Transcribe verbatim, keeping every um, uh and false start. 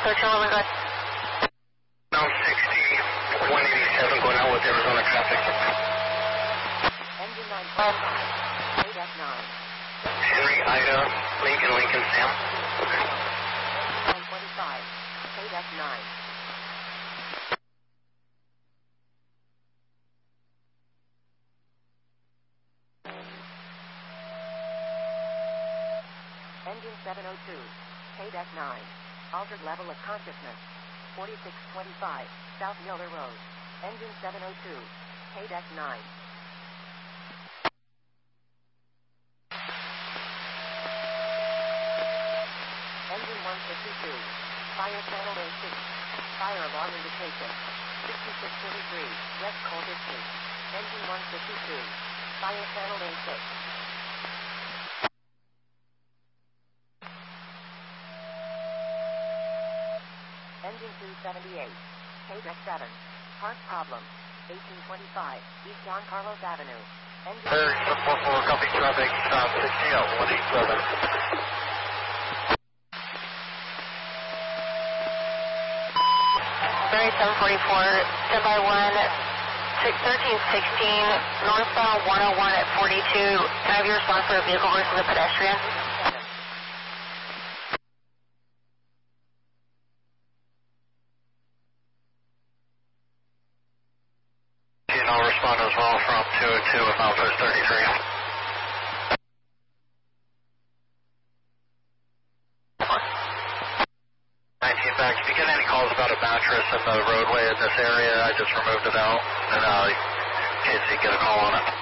thirteen eleven, go ahead. Now sixty, one eighty-seven going out with Arizona traffic. Engine nine twenty-five, eight F nine. Henry, Ida, Lincoln, Lincoln, Sam. nine twenty-five, eight F nine. Engine seven oh two, eight F nine. Altered level of consciousness. forty-six twenty-five, South Miller Road. Engine seven oh two, eight F nine. Engine one fifty-two, fire channel A six, fire alarm indication. sixty-six thirty-three, west call history. Engine one fifty-two, fire channel A six. Engine two seventy-eight, eight F seven, part problem, eighteen twenty-five, East Don Carlos Avenue. Engine Third, four four, copy traffic, uh, sixty out, one eighty-seven. Barry seven forty-four, stand by one, thirteen sixteen, northbound one oh one at forty-two. Can I have your response for a vehicle versus a pedestrian? I'll respond as well from two oh two with Southwest thirty-three. nineteen back, if you get any calls about a mattress in the roadway in this area, I just removed it out, and uh, in case you get a call on it.